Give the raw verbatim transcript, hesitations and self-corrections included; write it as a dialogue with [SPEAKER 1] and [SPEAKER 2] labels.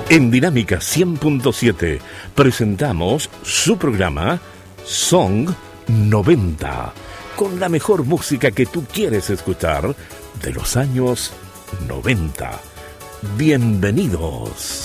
[SPEAKER 1] En Dinámica cien punto siete presentamos su programa Song noventa, con la mejor música que tú quieres escuchar de los años noventa. Bienvenidos.